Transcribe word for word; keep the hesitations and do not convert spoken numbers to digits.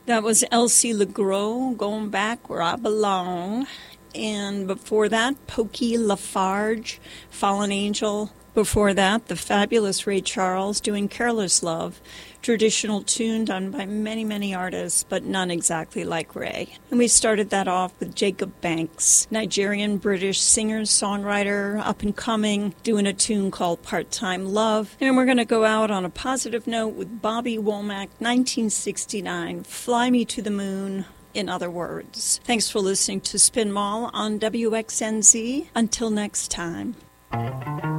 That was Elsie LeGros, Going Back Where I Belong. And before that, Pokey Lafarge, Fallen Angel. Before that, the fabulous Ray Charles doing Careless Love, traditional tune done by many, many artists, but none exactly like Ray. And we started that off with Jacob Banks, Nigerian-British singer, songwriter, up and coming, doing a tune called Part-Time Love. And we're going to go out on a positive note with Bobby Womack, nineteen sixty-nine, Fly Me to the Moon. In other words. Thanks for listening to Spin Mall on W X N Z. Until next time.